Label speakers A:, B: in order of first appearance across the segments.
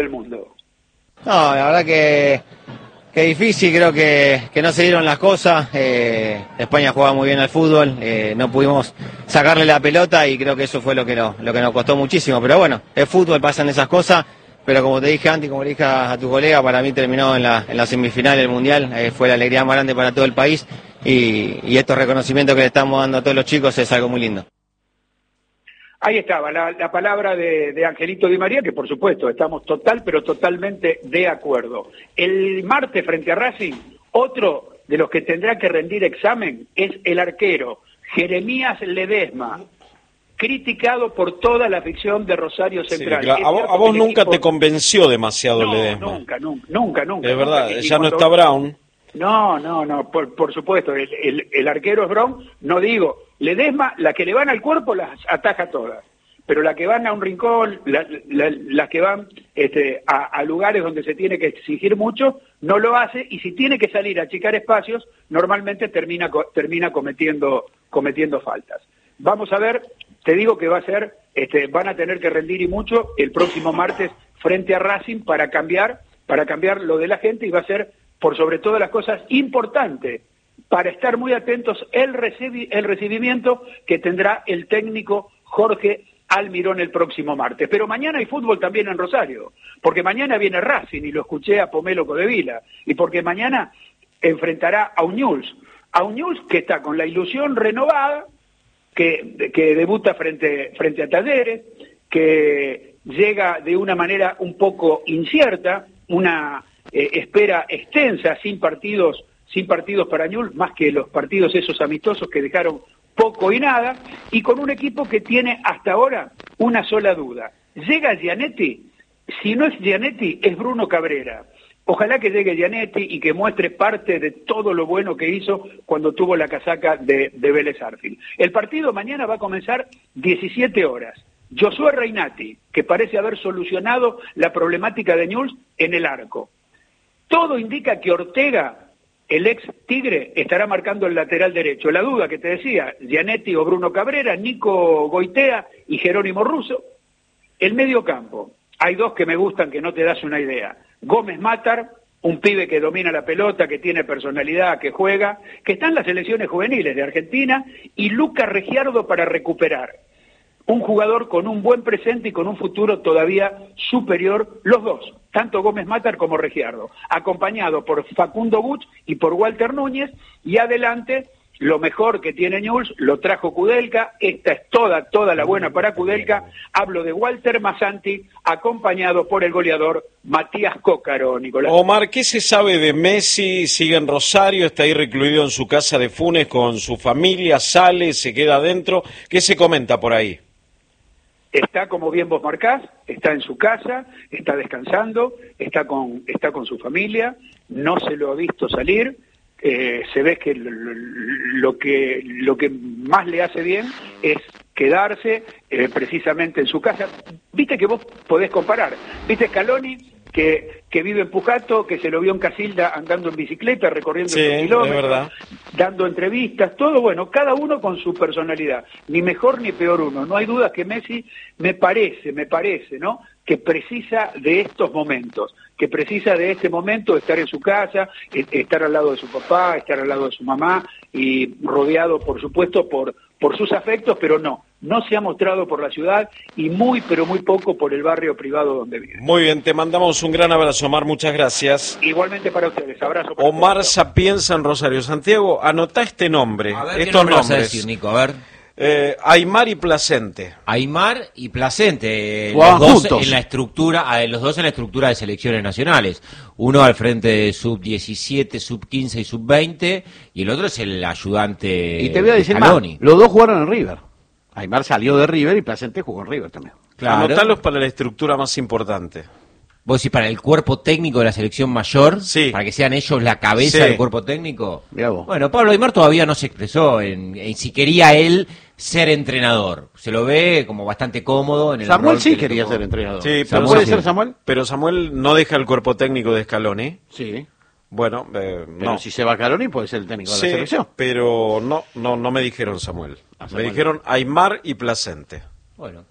A: del mundo.
B: No, la verdad que difícil, creo que no se dieron las cosas. España jugaba muy bien al fútbol, no pudimos sacarle la pelota y creo que eso fue lo que nos costó muchísimo. Pero bueno, es fútbol, pasan esas cosas. Pero como te dije antes, como le dije a tu colega, para mí terminó en la semifinal del Mundial, fue la alegría más grande para todo el país y estos reconocimientos que le estamos dando a todos los chicos es algo muy lindo.
A: Ahí estaba la palabra de Angelito Di María, que por supuesto estamos pero totalmente de acuerdo. El martes frente a Racing, otro de los que tendrá que rendir examen es el arquero, Jeremías Ledesma, criticado por toda la afición de Rosario Central.
C: Sí, claro. A vos nunca te convenció demasiado
A: no,
C: Ledesma.
A: Nunca.
C: Es verdad, ya no está Brown.
A: No, por supuesto, el arquero es Brown, no digo, Ledesma, las que le van al cuerpo las ataja todas, pero las que van a un rincón, las que van a lugares donde se tiene que exigir mucho, no lo hace, y si tiene que salir a achicar espacios, normalmente termina cometiendo faltas. Vamos a ver, te digo que va a ser, van a tener que rendir y mucho el próximo martes frente a Racing para cambiar lo de la gente, y va a ser, por sobre todas las cosas, importante para estar muy atentos el recibimiento que tendrá el técnico Jorge Almirón el próximo martes. Pero mañana hay fútbol también en Rosario, porque mañana viene Racing, y lo escuché a Pomelo Codevila, y porque mañana enfrentará a un Newell's que está con la ilusión renovada, que debuta frente a Talleres, que llega de una manera un poco incierta, una espera extensa, sin partidos para Newell's, más que los partidos esos amistosos que dejaron poco y nada, y con un equipo que tiene hasta ahora una sola duda. ¿Llega Gianetti? Si no es Gianetti, es Bruno Cabrera. Ojalá que llegue Gianetti y que muestre parte de todo lo bueno que hizo cuando tuvo la casaca de Vélez Sarsfield. El partido mañana va a comenzar 17 horas. Josué Reinati, que parece haber solucionado la problemática de Newell's en el arco. Todo indica que Ortega, el ex Tigre, estará marcando el lateral derecho. La duda que te decía, Gianetti o Bruno Cabrera, Nico Goitea y Jerónimo Russo. El medio campo, hay dos que me gustan, que no te das una idea. Gómez Matar, un pibe que domina la pelota, que tiene personalidad, que juega, que está en las selecciones juveniles de Argentina, y Lucas Regiardo para recuperar. Un jugador con un buen presente y con un futuro todavía superior, los dos, tanto Gómez Matar como Regiardo, acompañado por Facundo Buch y por Walter Núñez, y adelante lo mejor que tiene Newell's lo trajo Kudelka, esta es toda la buena para Kudelka, hablo de Walter Massanti, acompañado por el goleador Matías Cócaro, Nicolás.
C: Omar, ¿qué se sabe de Messi? Sigue en Rosario, está ahí recluido en su casa de Funes con su familia, sale, se queda adentro, ¿qué se comenta por ahí?
A: Está, como bien vos marcás, está en su casa, está descansando, está con su familia, no se lo ha visto salir, se ve que lo que más le hace bien es quedarse precisamente en su casa. Viste que vos podés comparar, viste Scaloni que vive en Pujato, que se lo vio en Casilda andando en bicicleta, recorriendo estos kilómetros, dando entrevistas, todo bueno, cada uno con su personalidad, ni mejor ni peor uno. No hay duda que Messi me parece, ¿no?, que precisa de estos momentos, que precisa de este momento de estar en su casa, estar al lado de su papá, estar al lado de su mamá, y rodeado, por supuesto, por sus afectos, pero no se ha mostrado por la ciudad, y pero muy poco por el barrio privado donde vive.
C: Muy bien, te mandamos un gran abrazo, Omar, muchas gracias.
A: Igualmente para ustedes, abrazo. Para
C: Omar
A: todos.
C: Sapienza en Rosario. Santiago, anotá este nombre,
D: a ver,
C: estos nombres.
D: Vas a decir, Nico? A ver.
C: Aymar y Placente.
D: Aymar y Placente,
E: los dos
D: juntos en la estructura de selecciones nacionales. Uno al frente de sub-17, sub-15 y sub-20, y el otro es el ayudante.
E: Y te voy a decir más, los dos jugaron en River. Aymar salió de River y Placente jugó en River también.
D: Claro.
C: Anotalos para la estructura más importante.
D: ¿Vos decís para el cuerpo técnico de la selección mayor?
C: Sí.
D: ¿Para que sean ellos la cabeza del cuerpo técnico?
E: Mirá vos.
D: Bueno, Pablo Aymar todavía no se expresó en si quería él ser entrenador. Se lo ve como bastante cómodo en el
E: Samuel
D: rol
E: sí
D: que
E: quería ser entrenador.
C: Sí,
E: pero ¿puede ser Samuel?
C: Pero Samuel no deja el cuerpo técnico de Scaloni.
E: Sí.
C: Bueno,
E: Pero
C: no.
E: si se va Scaloni puede ser el técnico de la selección.
C: Pero no me dijeron Samuel. Me dijeron Aymar y Placente.
D: Bueno.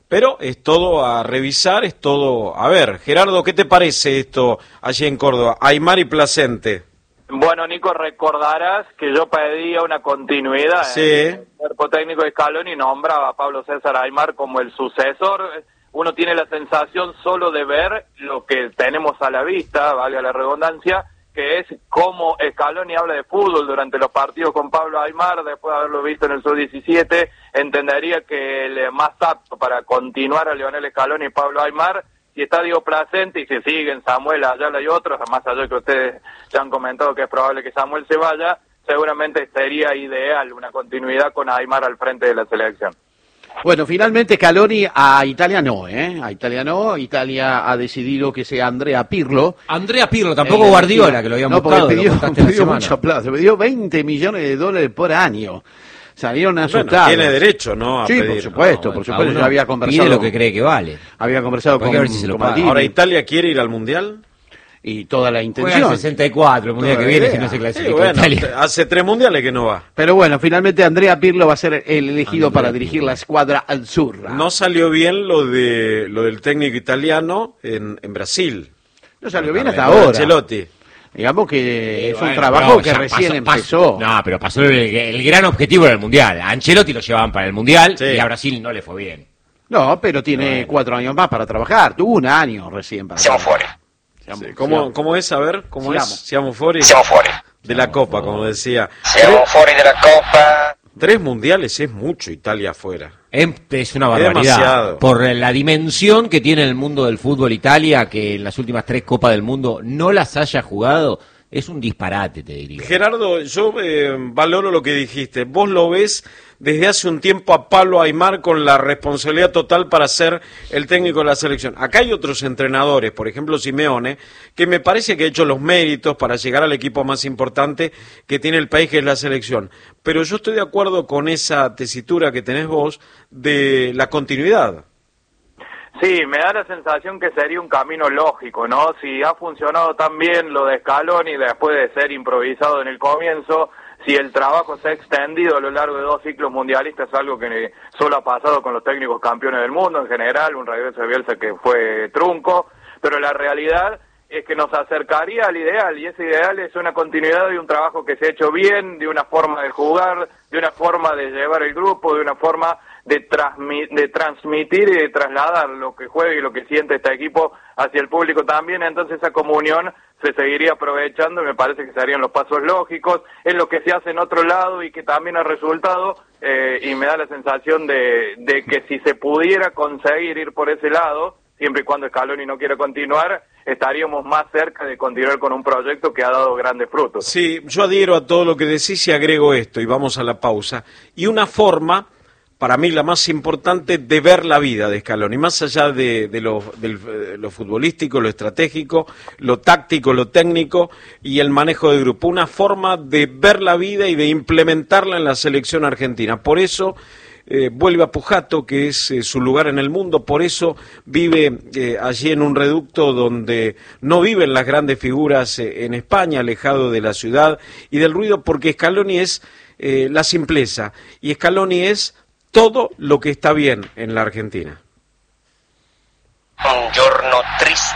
C: Pero es todo a revisar, es todo a ver. Gerardo, ¿qué te parece esto allí en Córdoba? Aimar y Placente.
F: Bueno, Nico, recordarás que yo pedía una continuidad
C: Sí.
F: en el cuerpo técnico de Scaloni y nombraba a Pablo César Aimar como el sucesor. Uno tiene la sensación solo de ver lo que tenemos a la vista, valga la redundancia, que es cómo Scaloni habla de fútbol durante los partidos con Pablo Aimar, después de haberlo visto en el Sub-17, entendería que el más apto para continuar a Lionel Scaloni y Pablo Aimar, si está Diego Placente y si siguen Samuel, Ayala y otros, más allá de que ustedes ya han comentado que es probable que Samuel se vaya, seguramente sería ideal una continuidad con Aimar al frente de la selección.
E: Bueno, finalmente Scaloni a Italia no, ¿eh? A Italia no. Italia ha decidido que sea Andrea Pirlo.
D: Andrea Pirlo, tampoco Guardiola, que lo habían buscado.
E: Pidió,
D: lo contaste la
E: pidió
D: semana.
E: mucha plata, pidió $20 millones por año. Salieron asustados.
C: Bueno, tiene derecho, ¿no? A
E: Sí,
C: pedir.
E: por supuesto,
D: No,
E: por
D: cada
E: supuesto.
D: uno
E: Ya había conversado.
D: pide lo que cree que vale.
E: Había conversado
D: Hay
E: con,
D: que ver si se lo
E: con
D: paga.
E: Maldini
C: Ahora, ¿Italia quiere ir al Mundial?
E: y toda la
D: Juega
E: intención.
D: el 64, el mundial
E: Toda
D: que
E: la
D: viene,
E: idea.
D: si no se
C: Sí,
D: clasifica
C: bueno,
D: Italia.
C: hace 3 mundiales que no va.
E: Pero bueno, finalmente Andrea Pirlo va a ser el elegido para dirigir
D: Pirlo.
E: la escuadra azzurra.
C: No salió bien lo del técnico italiano en Brasil.
E: No salió bien hasta
C: Con
E: ahora.
C: Ancelotti.
E: Digamos que es un
D: Bueno,
E: trabajo
D: pero
E: que
D: ya
E: recién
D: pasó.
E: empezó.
D: No, pero pasó el gran objetivo del Mundial. A Ancelotti lo llevaban para el Mundial
C: Sí.
D: y a Brasil no le fue bien.
E: No, pero tiene
D: Bueno.
E: 4 años más para trabajar. Tuvo un año recién para
G: Siamo
E: trabajar.
G: fuori.
C: Sí, ¿Cómo es? A ver, ¿cómo
E: Sigamos.
C: es? Siamo fuori.
G: Siamo fuori.
C: De la Copa, como decía.
G: Siamo fuori della Coppa.
C: 3 mundiales es mucho Italia afuera.
D: Es una
C: Es
D: barbaridad.
C: demasiado.
D: Por la dimensión que tiene el mundo del fútbol Italia, que en las últimas 3 Copas del Mundo no las haya jugado, es un disparate, te diría.
C: Gerardo, yo valoro lo que dijiste. Vos lo ves desde hace un tiempo a Pablo Aimar con la responsabilidad total para ser el técnico de la selección. Acá hay otros entrenadores, por ejemplo Simeone, que me parece que ha hecho los méritos para llegar al equipo más importante que tiene el país, que es la selección. Pero yo estoy de acuerdo con esa tesitura que tenés vos de la continuidad.
F: Sí, me da la sensación que sería un camino lógico, ¿no? Si ha funcionado tan bien lo de Scaloni después de ser improvisado en el comienzo, si el trabajo se ha extendido a lo largo de 2 ciclos mundialistas, algo que solo ha pasado con los técnicos campeones del mundo en general, un regreso de Bielsa que fue trunco, pero la realidad es que nos acercaría al ideal, y ese ideal es una continuidad de un trabajo que se ha hecho bien, de una forma de jugar, de una forma de llevar el grupo, de una forma de transmitir y de trasladar lo que juega y lo que siente este equipo hacia el público también. Entonces esa comunión se seguiría aprovechando y me parece que serían los pasos lógicos, es lo que se hace en otro lado y que también ha resultado, y me da la sensación de que si se pudiera conseguir ir por ese lado, siempre y cuando Scaloni no quiera continuar, estaríamos más cerca de continuar con un proyecto que ha dado grandes frutos.
C: Sí, yo adhiero a todo lo que decís y agrego esto, y vamos a la pausa. Y una forma, para mí la más importante, de ver la vida de Scaloni, más allá de lo futbolístico, lo estratégico, lo táctico, lo técnico y el manejo de grupo. Una forma de ver la vida y de implementarla en la selección argentina. Por eso vuelve a Pujato, que es su lugar en el mundo, por eso vive allí en un reducto donde no viven las grandes figuras en España, alejado de la ciudad y del ruido, porque Scaloni es la simpleza y Scaloni es todo lo que está bien en la Argentina.
G: Un giorno triste.